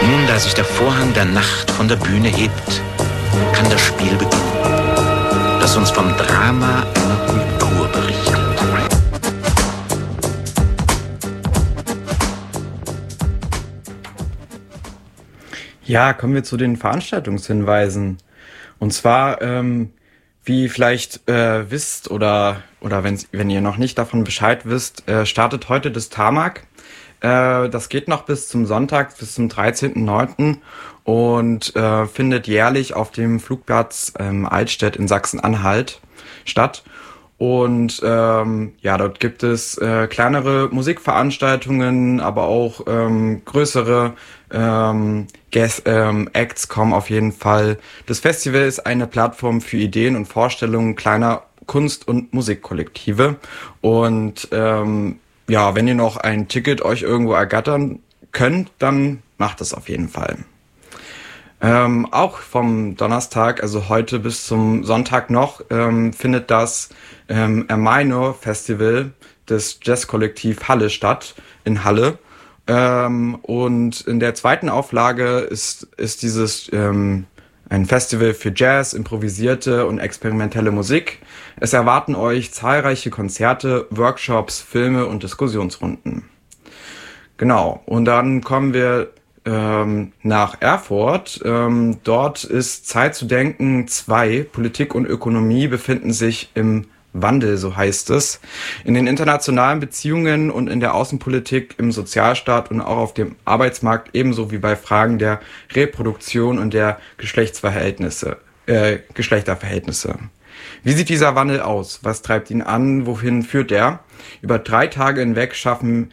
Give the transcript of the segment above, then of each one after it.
Nun, da sich der Vorhang der Nacht von der Bühne hebt, kann das Spiel beginnen, das uns vom Drama einer Kultur berichtet. Ja, kommen wir zu den Veranstaltungshinweisen. Und zwar, wie vielleicht wisst oder wenn ihr noch nicht davon Bescheid wisst, startet heute das TAMAG. Das geht noch bis zum Sonntag, bis zum 13.09. und findet jährlich auf dem Flugplatz Altstedt in Sachsen-Anhalt statt. Und dort gibt es kleinere Musikveranstaltungen, aber auch größere Acts kommen auf jeden Fall. Das Festival ist eine Plattform für Ideen und Vorstellungen kleiner Kunst- und Musikkollektive. Und wenn ihr noch ein Ticket euch irgendwo ergattern könnt, dann macht das auf jeden Fall. Auch vom Donnerstag, also heute bis zum Sonntag noch, findet das Erminor Festival des Jazzkollektiv Halle statt, in Halle. Und in der zweiten Auflage ist dieses ein Festival für Jazz, improvisierte und experimentelle Musik. Es erwarten euch zahlreiche Konzerte, Workshops, Filme und Diskussionsrunden. Genau, und dann kommen wir nach Erfurt. Dort ist Zeit zu denken 2. Politik und Ökonomie befinden sich im Wandel, so heißt es. In den internationalen Beziehungen und in der Außenpolitik, im Sozialstaat und auch auf dem Arbeitsmarkt, ebenso wie bei Fragen der Reproduktion und der Geschlechterverhältnisse. Wie sieht dieser Wandel aus? Was treibt ihn an? Wohin führt er? Über 3 Tage hinweg schaffen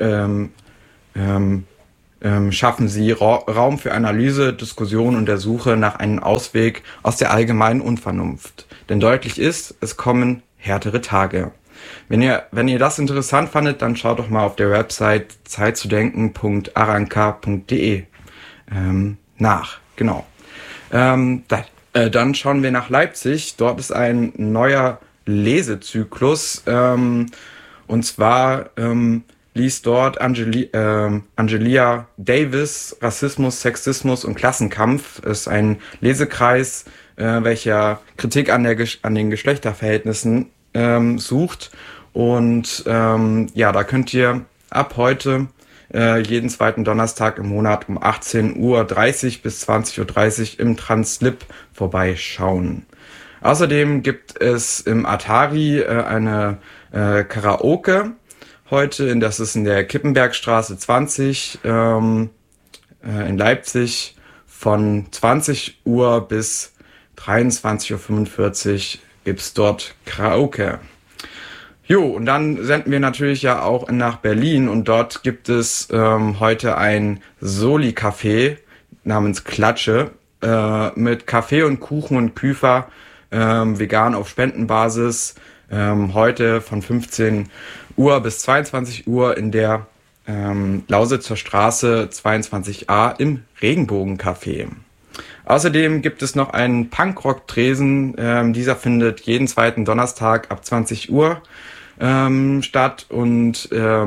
sie Raum für Analyse, Diskussion und der Suche nach einem Ausweg aus der allgemeinen Unvernunft. Denn deutlich ist, es kommen härtere Tage. Wenn ihr das interessant fandet, dann schaut doch mal auf der Website zeitzudenken.aranka.de nach. Genau. Dann schauen wir nach Leipzig. Dort ist ein neuer Lesezyklus. Und zwar liest dort Angelia Davis Rassismus, Sexismus und Klassenkampf. Ist ein Lesekreis, welcher Kritik an den Geschlechterverhältnissen sucht. Und da könnt ihr ab heute jeden zweiten Donnerstag im Monat um 18:30 Uhr bis 20:30 Uhr im Translib vorbeischauen. Außerdem gibt es im Atari eine Karaoke heute, das ist in der Kippenbergstraße 20 in Leipzig von 20 Uhr bis 23:45 Uhr gibt's dort Karaoke. Jo, und dann senden wir natürlich ja auch nach Berlin und dort gibt es heute ein Soli-Café namens Klatsche mit Kaffee und Kuchen und Küfer, vegan auf Spendenbasis, heute von 15 Uhr bis 22 Uhr in der Lausitzer Straße 22a im Regenbogencafé. Außerdem gibt es noch einen Punkrock-Tresen. Dieser findet jeden zweiten Donnerstag ab 20 Uhr statt. Und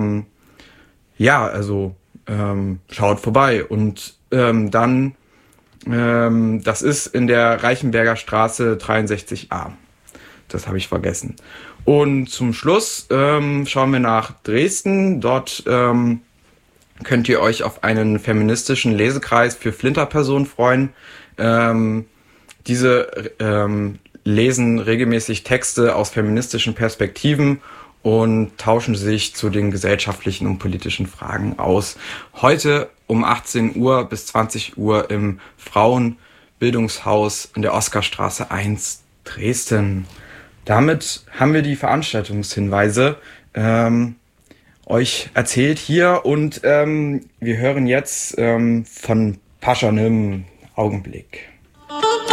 schaut vorbei. Und das ist in der Reichenberger Straße 63a. Das habe ich vergessen. Und zum Schluss schauen wir nach Dresden. Dort könnt ihr euch auf einen feministischen Lesekreis für Flinterpersonen freuen. Diese lesen regelmäßig Texte aus feministischen Perspektiven und tauschen sich zu den gesellschaftlichen und politischen Fragen aus. Heute um 18 Uhr bis 20 Uhr im Frauenbildungshaus in der Oskarstraße 1 Dresden. Damit haben wir die Veranstaltungshinweise euch erzählt hier und wir hören jetzt von Paschanim Augenblick.